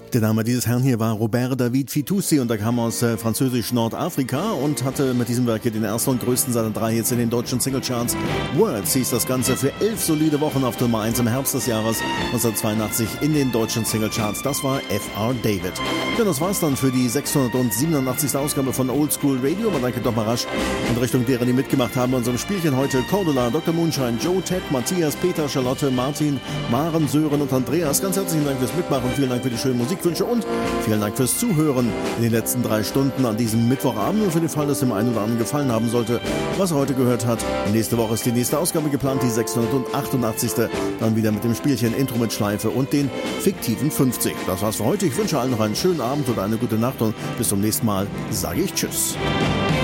Der Name dieses Herrn hier war Robert David Fitoussi und er kam aus französisch Nordafrika und hatte mit diesem Werk den ersten und größten seiner 3 Hits in den deutschen Singlecharts. Words hieß das Ganze für 11 solide Wochen auf Nummer 1 im Herbst des Jahres 1982 in den deutschen Singlecharts. Das war F.R. David. Ja, das war's dann für die 687. Ausgabe von Old School Radio. Man danke doch mal rasch in Richtung derer, die mitgemacht haben bei unserem Spielchen heute. Cordula, Dr. Moonshine, Joe, Ted, Matthias, Peter, Charlotte, Martin, Maren, Sören und Andreas. Ganz herzlichen Dank fürs Mitmachen. Vielen Dank für die schönen Musikwünsche und vielen Dank fürs Zuhören in den letzten 3 Stunden an diesem Mittwochabend. Und für den Fall, dass dem einen oder anderen gefallen haben sollte, was er heute gehört hat. Nächste Woche ist die nächste Ausgabe geplant, die 688. Dann wieder mit dem Spielchen Intro mit Schleife und den fiktiven 50. Das war's für heute. Ich wünsche allen noch einen schönen Abend oder eine gute Nacht und bis zum nächsten Mal sage ich Tschüss.